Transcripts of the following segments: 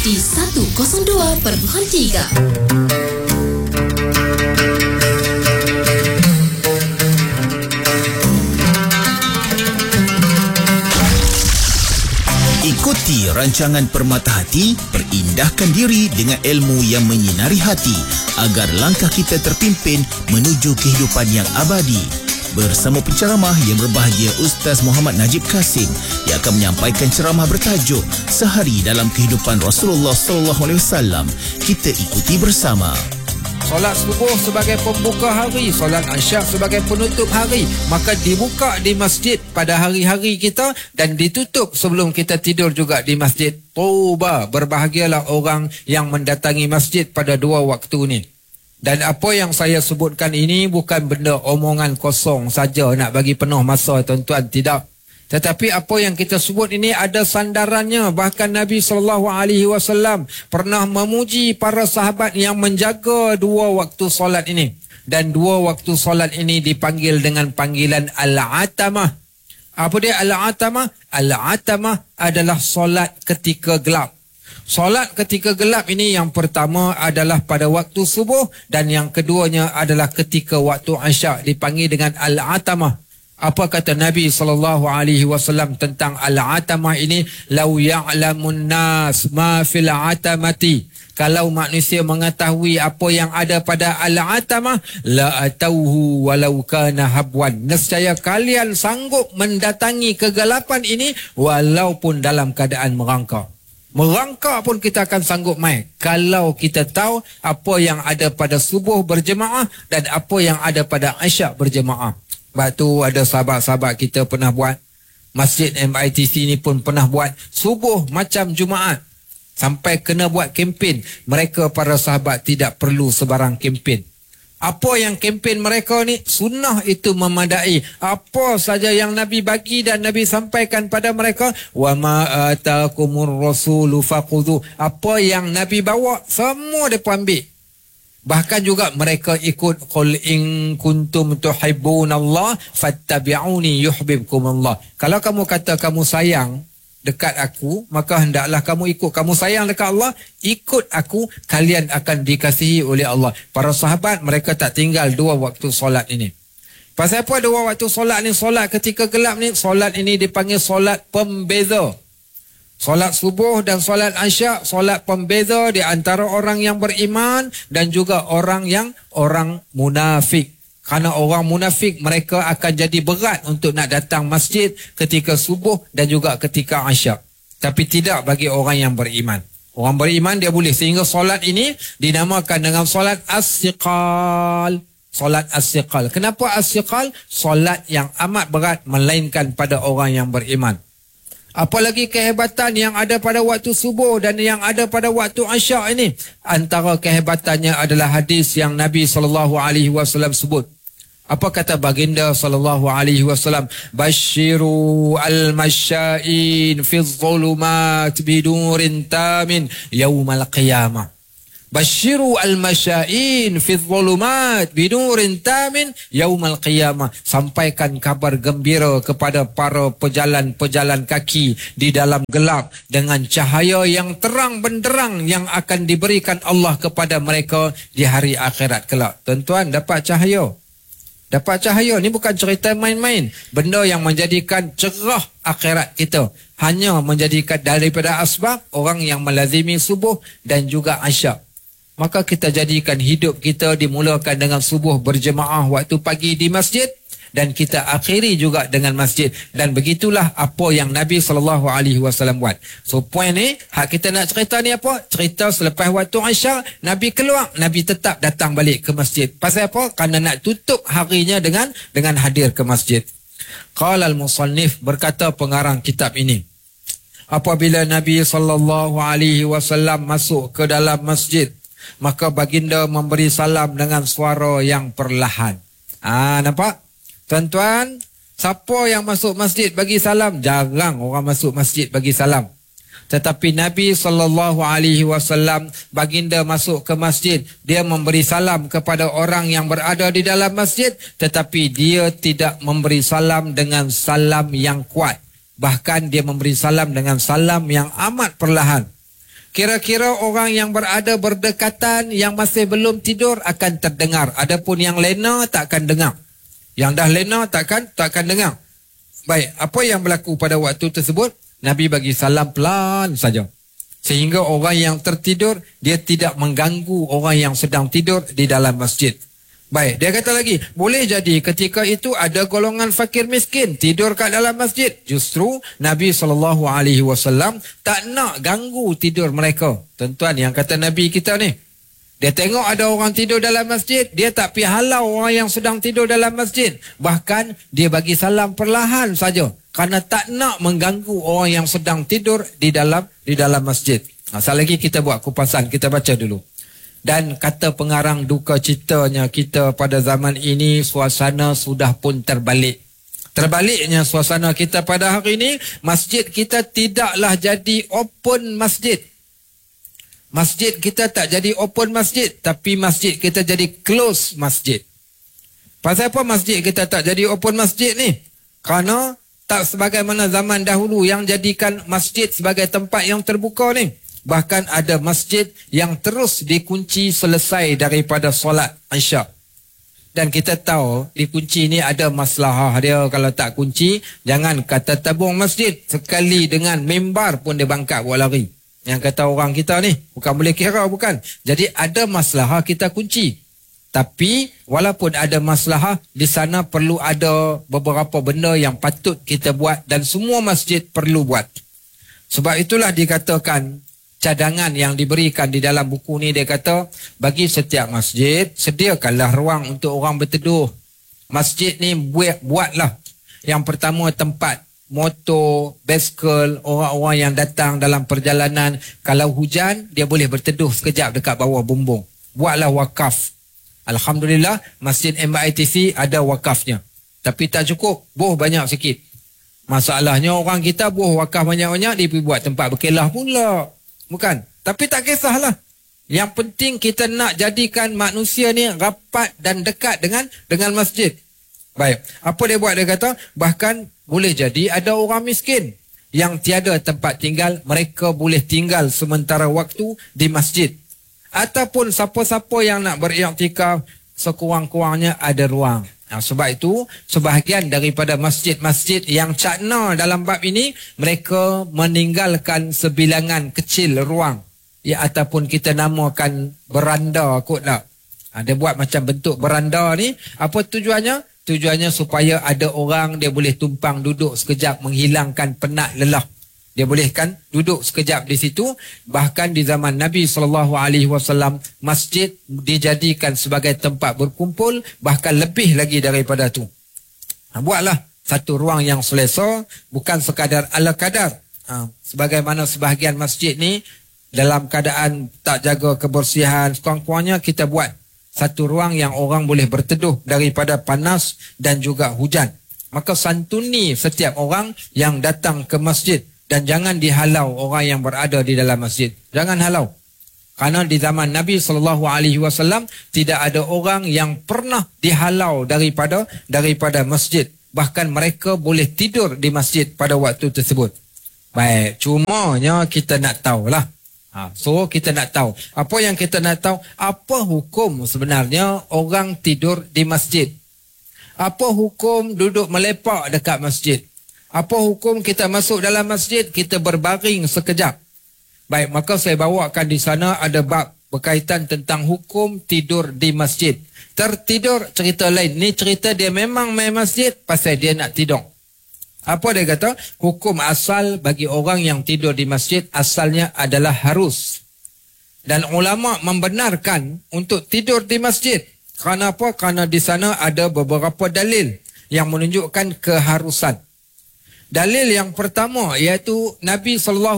di 102.3. Ikuti rancangan Permata Hati, perindahkan diri dengan ilmu yang menyinari hati agar langkah kita terpimpin menuju kehidupan yang abadi. Bersama penceramah yang berbahagia Ustaz Muhammad Najib Kasim yang akan menyampaikan ceramah bertajuk Sehari dalam Kehidupan Rasulullah SAW. Kita ikuti bersama. Solat subuh sebagai pembuka hari, solat isyak sebagai penutup hari, maka dibuka di masjid pada hari-hari kita dan ditutup sebelum kita tidur juga di masjid. Tauba, berbahagialah orang yang mendatangi masjid pada dua waktu ni. Dan apa yang saya sebutkan ini bukan benda omongan kosong saja nak bagi penuh masa, tuan-tuan, tidak. Tetapi apa yang kita sebut ini ada sandarannya. Bahkan Nabi SAW pernah memuji para sahabat yang menjaga dua waktu solat ini. Dan dua waktu solat ini dipanggil dengan panggilan Al-Atamah. Apa dia Al-Atamah? Al-Atamah adalah solat ketika gelap. Solat ketika gelap ini yang pertama adalah pada waktu subuh dan yang keduanya adalah ketika waktu isyak, dipanggil dengan Al-Atamah. Apa kata Nabi SAW tentang Al-Atamah ini? Lau ya'lamun nas ma fil atamati. Kalau manusia mengetahui apa yang ada pada Al-Atamah, la atauhu walau kana habwan. Nescaya kalian sanggup mendatangi kegelapan ini walaupun dalam keadaan merangkak. Merangkak pun kita akan sanggup mai kalau kita tahu apa yang ada pada subuh berjemaah dan apa yang ada pada isyak berjemaah. Sebab tu ada sahabat-sahabat kita pernah buat. Masjid MITC ni pun pernah buat subuh macam Jumaat. Sampai kena buat kempen. Mereka para sahabat tidak perlu sebarang kempen. Apa yang kempen mereka ni? Sunnah itu memadai. Apa saja yang Nabi bagi dan Nabi sampaikan pada mereka. Wa ma atakumur rasulu faqudhu. Apa yang Nabi bawa, semua mereka ambil. Bahkan juga mereka ikut qul in kuntum tuhibbunallah fattabi'uni yuhibbukumullah. Kalau kamu kata kamu sayang dekat aku, maka hendaklah kamu ikut. Kamu sayang dekat Allah, ikut aku, kalian akan dikasihi oleh Allah. Para sahabat mereka tak tinggal dua waktu solat ini. Pasal apa dua waktu solat ni? Solat ketika gelap ni, solat ini dipanggil solat pembeza. Solat subuh dan solat isyak, solat pembeza di antara orang yang beriman dan juga orang munafik. Kerana orang munafik mereka akan jadi berat untuk nak datang masjid ketika subuh dan juga ketika isyak. Tapi tidak bagi orang yang beriman. Orang beriman dia boleh, sehingga solat ini dinamakan dengan solat as-siqal. Solat as-siqal. Kenapa as-siqal? Solat yang amat berat melainkan pada orang yang beriman. Apalagi kehebatan yang ada pada waktu subuh dan yang ada pada waktu isyak ini. Antara kehebatannya adalah hadis yang Nabi SAW sebut. Apa kata baginda SAW? Basyiru al-masya'in fi dhulumat bidurin tamin yawmal qiyamah. Basyiru al-masya'in fi dhulumat bidurin tamin yaumal qiyamah. Sampaikan kabar gembira kepada para pejalan-pejalan kaki di dalam gelap dengan cahaya yang terang benderang yang akan diberikan Allah kepada mereka di hari akhirat kelak. Tuan-tuan, dapat cahaya. Dapat cahaya ni bukan cerita main-main. Benda yang menjadikan cerah akhirat kita. Hanya menjadikan daripada asbab orang yang melazimi subuh dan juga isyak. Maka kita jadikan hidup kita dimulakan dengan subuh berjemaah waktu pagi di masjid dan kita akhiri juga dengan masjid. Dan begitulah apa yang Nabi SAW buat. So point ni, hak kita nak cerita ni apa? Cerita selepas waktu isyak, Nabi keluar, Nabi tetap datang balik ke masjid. Pasal apa? Kerana nak tutup harinya dengan hadir ke masjid. Qala al-musannif, berkata pengarang kitab ini, apabila Nabi SAW masuk ke dalam masjid, maka baginda memberi salam dengan suara yang perlahan. Nampak? Tuan-tuan, siapa yang masuk masjid bagi salam? Jarang orang masuk masjid bagi salam. Tetapi Nabi SAW, baginda masuk ke masjid, dia memberi salam kepada orang yang berada di dalam masjid, tetapi dia tidak memberi salam dengan salam yang kuat. Bahkan dia memberi salam dengan salam yang amat perlahan. Kira-kira orang yang berada berdekatan, yang masih belum tidur akan terdengar. Adapun yang lena tak akan dengar. Yang dah lena tak akan dengar. Baik, apa yang berlaku pada waktu tersebut? Nabi bagi salam pelan saja. Sehingga orang yang tertidur, dia tidak mengganggu orang yang sedang tidur di dalam masjid. Baik, dia kata lagi, boleh jadi ketika itu ada golongan fakir miskin tidur kat dalam masjid. Justru Nabi SAW tak nak ganggu tidur mereka. Tuan-tuan, yang kata Nabi kita ni, dia tengok ada orang tidur dalam masjid, dia tak pergi halau orang yang sedang tidur dalam masjid. Bahkan dia bagi salam perlahan saja, kerana tak nak mengganggu orang yang sedang tidur di dalam masjid. Asal lagi kita buat kupasan, kita baca dulu. Dan kata pengarang duka citanya kita pada zaman ini, suasana sudah pun terbalik. Terbaliknya suasana kita pada hari ini, masjid kita tidaklah jadi open masjid. Masjid kita tak jadi open masjid, tapi masjid kita jadi close masjid. Pasal apa masjid kita tak jadi open masjid ni? Kerana tak sebagaimana zaman dahulu yang jadikan masjid sebagai tempat yang terbuka ni. Bahkan ada masjid yang terus dikunci selesai daripada solat Isyak. Dan kita tahu dikunci ni ada masalah dia. Kalau tak kunci, jangan kata tabung masjid, sekali dengan mimbar pun dia bangkat buat lari. Yang kata orang kita ni, bukan boleh kira, bukan. Jadi ada masalah kita kunci. Tapi walaupun ada masalah, di sana perlu ada beberapa benda yang patut kita buat dan semua masjid perlu buat. Sebab itulah dikatakan cadangan yang diberikan di dalam buku ni, dia kata bagi setiap masjid sediakanlah ruang untuk orang berteduh. Masjid ni buatlah yang pertama tempat motor, basikal, orang-orang yang datang dalam perjalanan, kalau hujan dia boleh berteduh sekejap dekat bawah bumbung. Buatlah wakaf. Alhamdulillah Masjid MITC ada wakafnya, tapi tak cukup, buh banyak sikit. Masalahnya orang kita buh wakaf banyak-banyak, dia pergi buat tempat berkelah pula. Bukan. Tapi tak kisahlah. Yang penting kita nak jadikan manusia ni rapat dan dekat dengan masjid. Baik. Apa dia buat? Dia kata, bahkan boleh jadi ada orang miskin yang tiada tempat tinggal, mereka boleh tinggal sementara waktu di masjid. Ataupun siapa-siapa yang nak beriktikaf, sekurang-kurangnya ada ruang. Sebab itu, sebahagian daripada masjid-masjid yang cakna dalam bab ini, mereka meninggalkan sebilangan kecil ruang. Ya, ataupun kita namakan beranda kot lah. Dia buat macam bentuk beranda ni. Apa tujuannya? Tujuannya supaya ada orang, dia boleh tumpang duduk sekejap, menghilangkan penat lelah. Dia bolehkan duduk sekejap di situ. Bahkan di zaman Nabi SAW, masjid dijadikan sebagai tempat berkumpul, bahkan lebih lagi daripada tu. Buatlah satu ruang yang selesa, bukan sekadar ala kadar. Sebagaimana sebahagian masjid ni dalam keadaan tak jaga kebersihan, sekurang-kurangnya kita buat satu ruang yang orang boleh berteduh daripada panas dan juga hujan. Maka santuni setiap orang yang datang ke masjid. Dan jangan dihalau orang yang berada di dalam masjid. Jangan halau. Kerana di zaman Nabi SAW tidak ada orang yang pernah dihalau daripada masjid. Bahkan mereka boleh tidur di masjid pada waktu tersebut. Baik, cumanya kita nak tahulah. So kita nak tahu. Apa yang kita nak tahu? Apa hukum sebenarnya orang tidur di masjid? Apa hukum duduk melepak dekat masjid? Apa hukum kita masuk dalam masjid, kita berbaring sekejap? Baik, maka saya bawakan di sana ada bab berkaitan tentang hukum tidur di masjid. Tertidur cerita lain. Ni cerita dia memang main masjid pasal dia nak tidur. Apa dia kata? Hukum asal bagi orang yang tidur di masjid asalnya adalah harus. Dan ulama membenarkan untuk tidur di masjid. Kerana apa? Kerana di sana ada beberapa dalil yang menunjukkan keharusan. Dalil yang pertama iaitu Nabi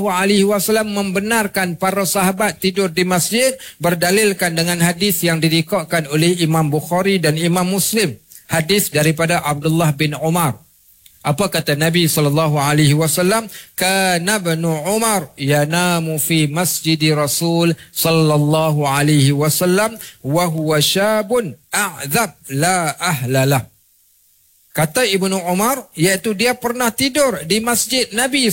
SAW membenarkan para sahabat tidur di masjid berdalilkan dengan hadis yang dirikatkan oleh Imam Bukhari dan Imam Muslim. Hadis daripada Abdullah bin Umar. Apa kata Nabi SAW? Kana ibnu Umar yanamu fi masjid Rasul sallallahu alaihi wasallam wa huwa syabun a'zab la ahlalah. Kata Ibnu Umar, iaitu dia pernah tidur di masjid Nabi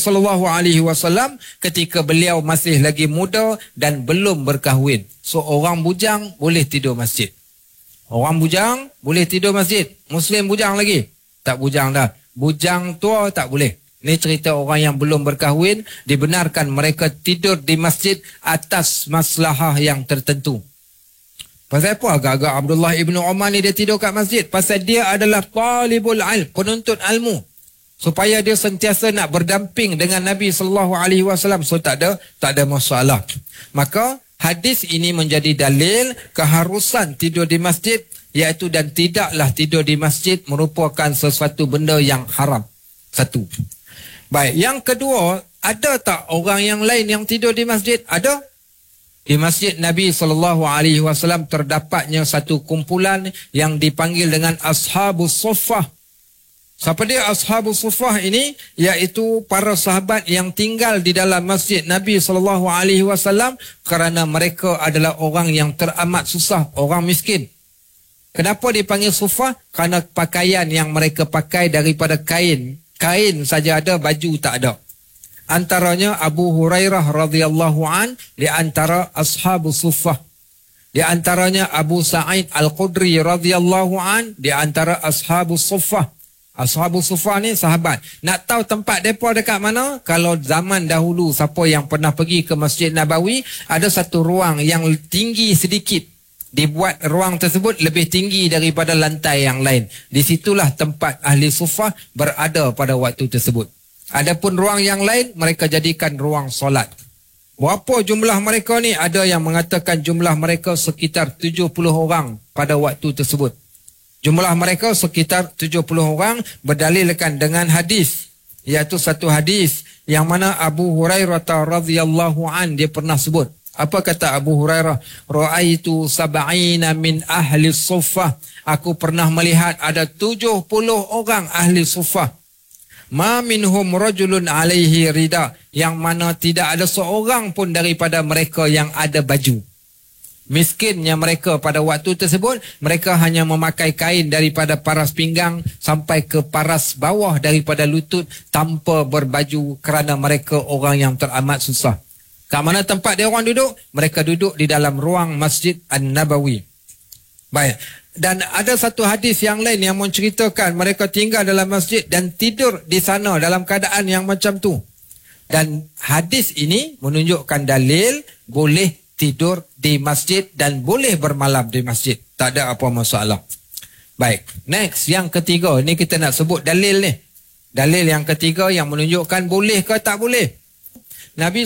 SAW ketika beliau masih lagi muda dan belum berkahwin. So orang bujang boleh tidur masjid. Orang bujang boleh tidur masjid. Muslim bujang lagi? Tak bujang dah. Bujang tua tak boleh. Ini cerita orang yang belum berkahwin, dibenarkan mereka tidur di masjid atas maslahah yang tertentu. Pasal apa agak-agak Abdullah ibnu Umar ni dia tidur kat masjid? Pasal dia adalah talibul ilm, penuntut ilmu. Supaya dia sentiasa nak berdamping dengan Nabi SAW. So tak ada masalah. Maka hadis ini menjadi dalil keharusan tidur di masjid, iaitu dan tidaklah tidur di masjid merupakan sesuatu benda yang haram. Satu. Baik, yang kedua, ada tak orang yang lain yang tidur di masjid? Ada. Di masjid Nabi SAW terdapatnya satu kumpulan yang dipanggil dengan Ashabus Suffah. Siapa dia Ashabus Suffah ini? Iaitu para sahabat yang tinggal di dalam masjid Nabi SAW kerana mereka adalah orang yang teramat susah, orang miskin. Kenapa dipanggil Suffah? Kerana pakaian yang mereka pakai daripada kain. Kain saja ada, baju tak ada. Antaranya Abu Hurairah radhiyallahu an di antara Ashabus Suffah. Di antaranya Abu Sa'id Al-Khudri radhiyallahu an di antara Ashabus Suffah. Ashabus Suffah ni sahabat. Nak tahu tempat depa dekat mana? Kalau zaman dahulu siapa yang pernah pergi ke Masjid Nabawi, ada satu ruang yang tinggi sedikit. Dibuat ruang tersebut lebih tinggi daripada lantai yang lain. Di situlah tempat ahli Suffah berada pada waktu tersebut. Adapun ruang yang lain, mereka jadikan ruang solat. Berapa jumlah mereka ni? Ada yang mengatakan jumlah mereka sekitar 70 orang pada waktu tersebut. Jumlah mereka sekitar 70 orang berdalilkan dengan hadis. Iaitu satu hadis yang mana Abu Hurairah radhiyallahu an dia pernah sebut. Apa kata Abu Hurairah? Ra'aitu sab'ina min ahli Suffah. Aku pernah melihat ada 70 orang ahli Suffah. Ma minhum rajulun alaihi rida, yang mana tidak ada seorang pun daripada mereka yang ada baju. Miskinnya mereka pada waktu tersebut, mereka hanya memakai kain daripada paras pinggang sampai ke paras bawah daripada lutut tanpa berbaju kerana mereka orang yang teramat susah. Kat mana tempat dia orang duduk? Mereka duduk di dalam ruang Masjid An-Nabawi. Baik. Dan ada satu hadis yang lain yang menceritakan mereka tinggal dalam masjid dan tidur di sana dalam keadaan yang macam tu. Dan hadis ini menunjukkan dalil boleh tidur di masjid dan boleh bermalam di masjid. Tak ada apa masalah. Baik, next yang ketiga. Ini kita nak sebut dalil ni. Dalil yang ketiga yang menunjukkan boleh ke tak boleh. Nabi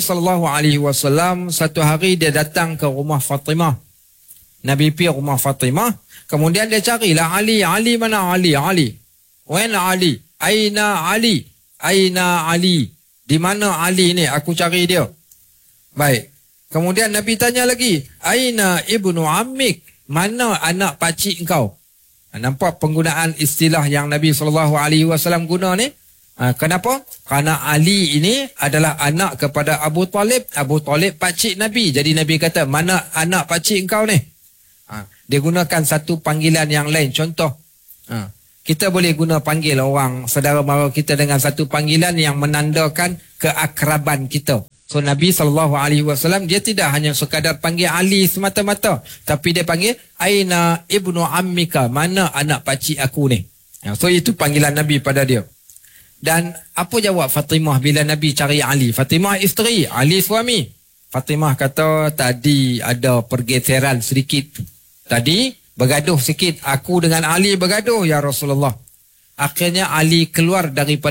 SAW satu hari dia datang ke rumah Fatimah. Nabi pergi rumah Fatimah. Kemudian dia carilah Ali. Ali mana Ali? Ali. When Ali? Aina Ali? Aina Ali? Di mana Ali ni? Aku cari dia. Baik. Kemudian Nabi tanya lagi. Aina ibnu ammik? Mana anak pakcik engkau? Nampak penggunaan istilah yang Nabi SAW guna ni? Kenapa? Kerana Ali ini adalah anak kepada Abu Talib. Abu Talib pakcik Nabi. Jadi Nabi kata, mana anak pakcik engkau ni? Dia gunakan satu panggilan yang lain. Contoh, kita boleh guna panggil orang saudara mara kita dengan satu panggilan yang menandakan keakraban kita. So Nabi SAW dia tidak hanya sekadar panggil Ali semata-mata, tapi dia panggil Aina ibnu ammika, mana anak pakcik aku ni. So itu panggilan Nabi pada dia. Dan apa jawab Fatimah bila Nabi cari Ali? Fatimah isteri, Ali suami. Fatimah kata, tadi ada pergeseran sedikit. Tadi bergaduh sikit. Aku dengan Ali bergaduh, ya Rasulullah. Akhirnya Ali keluar daripada